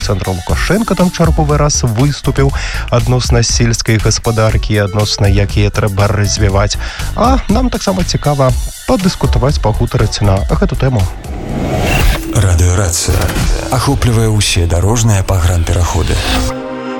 Александр Лукашенко там чарговы раз выступіў адносна сельскай гаспадаркі, адносна якія трэба развіваць. А нам таксама цікава падыскутаваць, пагутарыць на гэту тэму. Радыёрацыя ахоплівае ўсе дарожныя пагранпераходы.